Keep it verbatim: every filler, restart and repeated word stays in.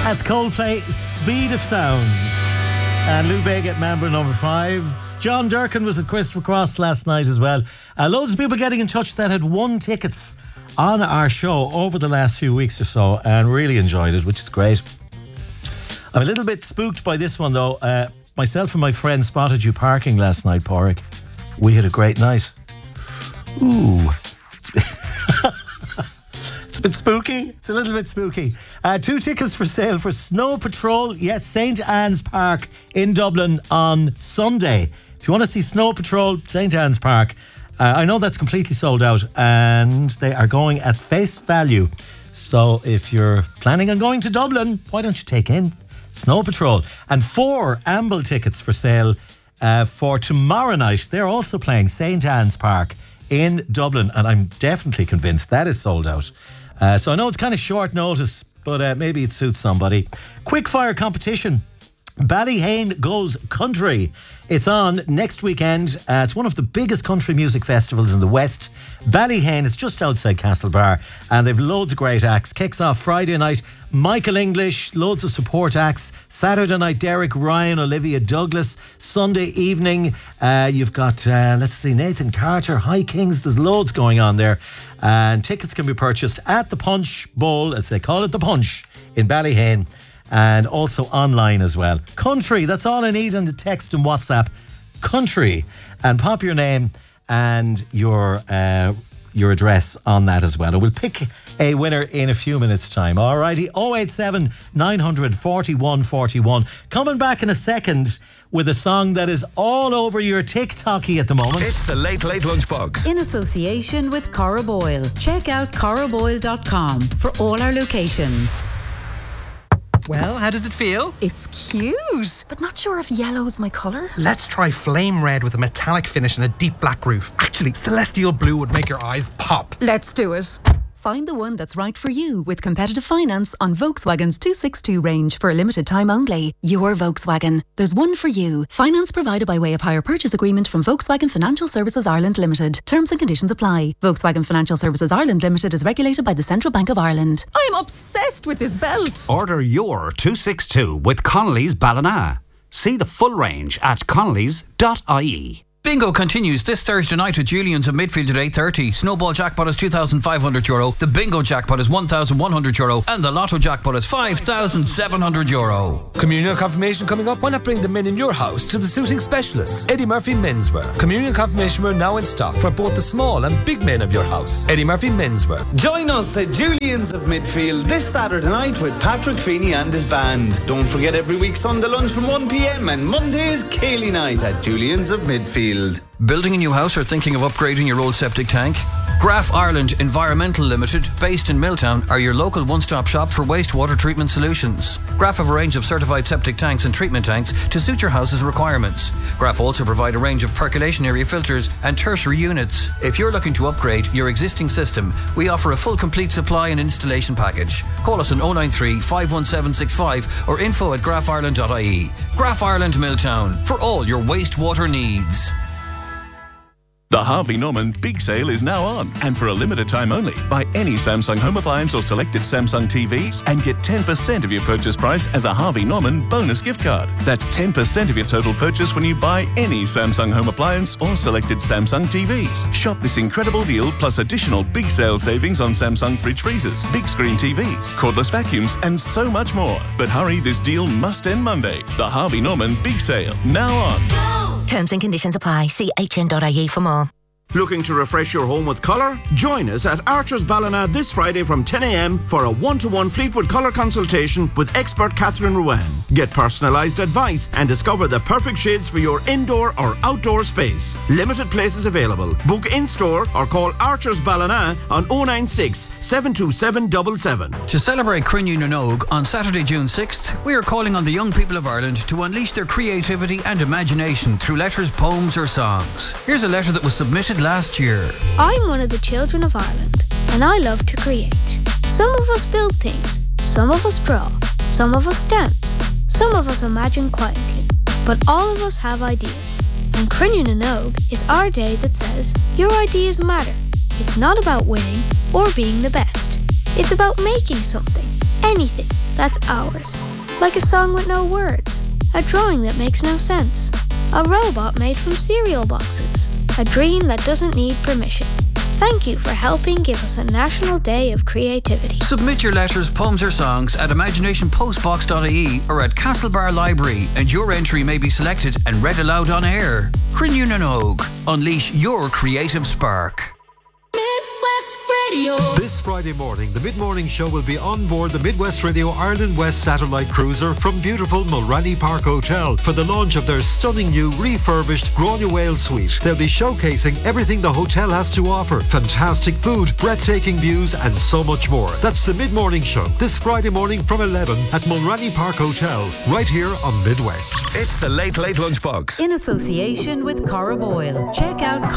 That's Coldplay, Speed of Sound. And Lou Bega at member number five. John Durkin was at Christopher Cross last night as well. Uh, loads of people getting in touch that had won tickets on our show over the last few weeks or so and really enjoyed it, which is great. I'm a little bit spooked by this one though. Uh, myself and my friend spotted you parking last night, Porrick. We had a great night. Ooh. It's a bit spooky. It's a little bit spooky. Uh, two tickets for sale for Snow Patrol. Yes, Saint Anne's Park in Dublin on Sunday. If you want to see Snow Patrol, Saint Anne's Park, uh, I know that's completely sold out and they are going at face value. So if you're planning on going to Dublin, why don't you take in Snow Patrol? And four Amble tickets for sale uh, for tomorrow night. They're also playing Saint Anne's Park in Dublin, and I'm definitely convinced that is sold out. Uh, so I know it's kind of short notice, but uh, maybe it suits somebody. Quickfire competition. Ballyhane Goes Country. It's on next weekend. Uh, it's one of the biggest country music festivals in the West. Ballyhane, it's just outside Castlebar, and they've loads of great acts. Kicks off Friday night, Michael English, loads of support acts. Saturday night, Derek Ryan, Olivia Douglas. Sunday evening, uh, you've got, uh, let's see, Nathan Carter, High Kings. There's loads going on there. And tickets can be purchased at the Punch Bowl, as they call it, the Punch, in Ballyhane. And also online as well. Country, that's all I need on the text and WhatsApp. Country. And pop your name and your uh, your address on that as well. And we'll pick a winner in a few minutes' time. Alrighty, oh eight seven, nine four one, four one. Coming back in a second with a song that is all over your TikToky at the moment. It's the Late Late Lunchbox. In association with Cora Boyle. Check out cora boyle dot com for all our locations. Well, how does it feel? It's cute, but not sure if yellow's my colour. Let's try flame red with a metallic finish and a deep black roof. Actually, celestial blue would make your eyes pop. Let's do it. Find the one that's right for you with competitive finance on Volkswagen's two sixty-two range for a limited time only. Your Volkswagen. There's one for you. Finance provided by way of hire purchase agreement from Volkswagen Financial Services Ireland Limited. Terms and conditions apply. Volkswagen Financial Services Ireland Limited is regulated by the Central Bank of Ireland. I'm obsessed with this belt. Order your two sixty-two with Connolly's Ballina. See the full range at connellys dot I E. Bingo continues this Thursday night at Julian's at midfield at eight thirty. Snowball jackpot is two thousand five hundred euro. The bingo jackpot is one thousand one hundred euro. And the lotto jackpot is five thousand seven hundred euro. Communion confirmation coming up. Why not bring the men in your house to the suiting specialists? Eddie Murphy Menswear. Communion confirmation wear now in stock for both the small and big men of your house. Eddie Murphy Menswear. Join us at Julian's of Midfield this Saturday night with Patrick Feeney and his band. Don't forget every week Sunday lunch from one p.m. and Monday's Cayley night at Julian's of Midfield. Building a new house or thinking of upgrading your old septic tank? Graf Ireland Environmental Limited, based in Milltown, are your local one-stop shop for wastewater treatment solutions. Graf have a range of certified septic tanks and treatment tanks to suit your house's requirements. Graf also provide a range of percolation area filters and tertiary units. If you're looking to upgrade your existing system, we offer a full complete supply and installation package. Call us on oh nine three, five one seven six five or info at graf ireland dot I E. Graf Ireland Milltown, for all your wastewater needs. The Harvey Norman Big Sale is now on, and for a limited time only. Buy any Samsung home appliance or selected Samsung T Vs and get ten percent of your purchase price as a Harvey Norman bonus gift card. That's ten percent of your total purchase when you buy any Samsung home appliance or selected Samsung T Vs. Shop this incredible deal plus additional Big Sale savings on Samsung fridge freezers, big screen T Vs, cordless vacuums, and so much more. But hurry, this deal must end Monday. The Harvey Norman Big Sale, now on. Terms and conditions apply. See h n dot I E for more. Looking to refresh your home with colour? Join us at Archer's Ballina this Friday from ten a.m. for a one-to-one Fleetwood colour consultation with expert Catherine Ruan. Get personalised advice and discover the perfect shades for your indoor or outdoor space. Limited places available. Book in-store or call Archer's Ballina on oh nine six, seven two seven seven seven. To celebrate Crinne na Nóg on Saturday, June sixth, we are calling on the young people of Ireland to unleash their creativity and imagination through letters, poems or songs. Here's a letter that was submitted last year. I'm one of the children of Ireland and I love to create. Some of us build things, some of us draw, some of us dance, some of us imagine quietly, but all of us have ideas. And Crinne na Nóg is our day that says your ideas matter. It's not about winning or being the best. It's about making something. Anything that's ours. Like a song with no words, a drawing that makes no sense, a robot made from cereal boxes, a dream that doesn't need permission. Thank you for helping give us a National Day of Creativity. Submit your letters, poems or songs at imagination postbox dot I E or at Castlebar Library and your entry may be selected and read aloud on air. Crinnew Unleash your creative spark. This Friday morning, the Mid-Morning Show will be on board the Midwest Radio Ireland West Satellite Cruiser from beautiful Mulranny Park Hotel for the launch of their stunning new refurbished Grania Whale suite. They'll be showcasing everything the hotel has to offer. Fantastic food, breathtaking views and so much more. That's the Mid-Morning Show this Friday morning from eleven at Mulranny Park Hotel, right here on Midwest. It's the Late Late Lunchbox. In association with Cora Boyle. Check out